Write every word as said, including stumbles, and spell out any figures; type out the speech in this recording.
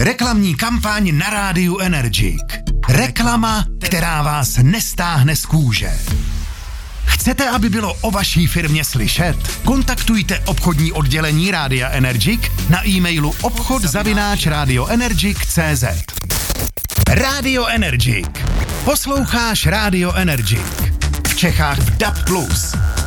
Reklamní kampaň na rádiu Energik. Reklama, která vás nestáhne z kůže. Chcete, aby bylo o vaší firmě slyšet? Kontaktujte obchodní oddělení Rádia Energik na e-mailu obchod zavináč radioenergic tečka cé zet. Radio Energik. Posloucháš Radio Energik. V Čechách v D A B plus.